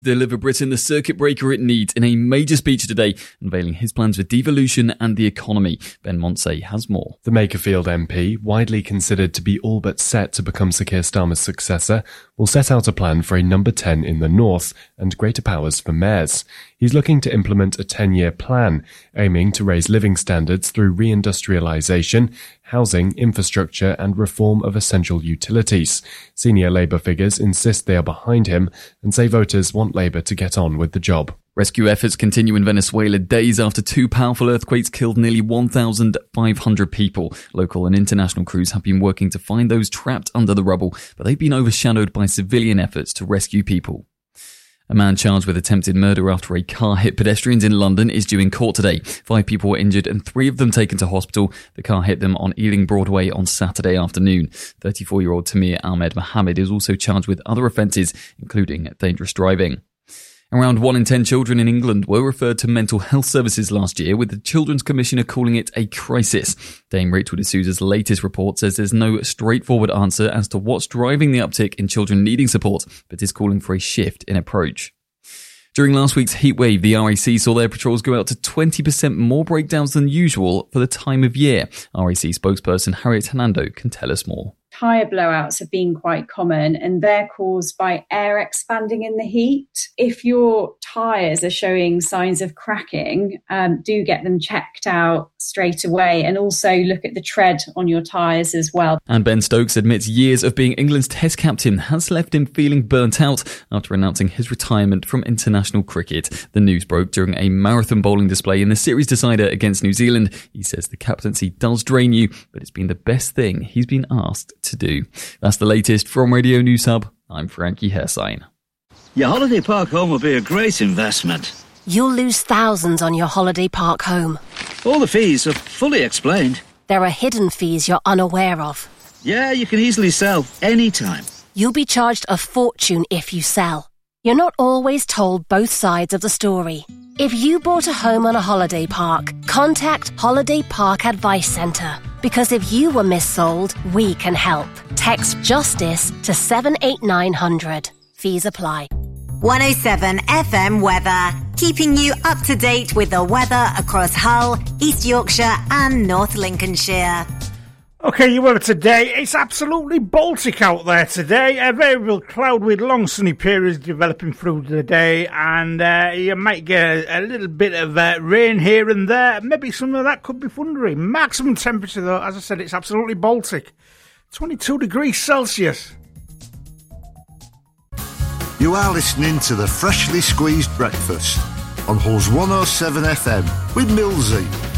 Deliver Britain the circuit breaker it needs in a major speech today, unveiling his plans for devolution and the economy. Ben Monsey has more. The Makerfield MP, widely considered to be all but set to become Sir Keir Starmer's successor, will set out a plan for a number 10 in the north and greater powers for mayors. He's looking to implement a 10-year plan, aiming to raise living standards through reindustrialisation, housing, infrastructure and reform of essential utilities. Senior Labour figures insist they are behind him and say voters want Labour to get on with the job. Rescue efforts continue in Venezuela days after two powerful earthquakes killed nearly 1,500 people. Local and international crews have been working to find those trapped under the rubble, but they've been overshadowed by civilian efforts to rescue people. A man charged with attempted murder after a car hit pedestrians in London is due in court today. 5 people were injured and 3 of them taken to hospital. The car hit them on Ealing Broadway on Saturday afternoon. 34-year-old Tamir Ahmed Mohammed is also charged with other offences, including dangerous driving. Around 1 in 10 children in England were referred to mental health services last year, with the Children's Commissioner calling it a crisis. Dame Rachel D'Souza's latest report says there's no straightforward answer as to what's driving the uptick in children needing support, but is calling for a shift in approach. During last week's heatwave, the RAC saw their patrols go out to 20% more breakdowns than usual for the time of year. RAC spokesperson Harriet Hernando can tell us more. Tyre blowouts have been quite common, and they're caused by air expanding in the heat. If your tyres are showing signs of cracking, do get them checked out straight away, and also look at the tread on your tyres as well. And Ben Stokes admits years of being England's Test captain has left him feeling burnt out after announcing his retirement from international cricket. The news broke during a marathon bowling display in the series decider against New Zealand. He says the captaincy does drain you, but it's been the best thing he's been asked to do. That's the latest from Radio News Hub. I'm Frankie Hersign. Your holiday park home will be a great investment. You'll lose thousands on your holiday park home. All the fees are fully explained. There are hidden fees you're unaware of. Yeah, you can easily sell anytime. You'll be charged a fortune if you sell. You're not always told both sides of the story. If you bought a home on a holiday park, contact Holiday Park Advice Centre. Because if you were missold, we can help. Text JUSTICE to 78900. Fees apply. 107 FM weather, keeping you up to date with the weather across Hull, East Yorkshire and North Lincolnshire. Okay, your weather today. It's absolutely Baltic out there today. A variable cloud with long sunny periods developing through the day, and you might get a little bit of rain here and there. Maybe some of that could be thundery. Maximum temperature, though, as I said, it's absolutely Baltic. 22 degrees Celsius. You are listening to the Freshly Squeezed Breakfast on Hull's 107 FM with Millsy.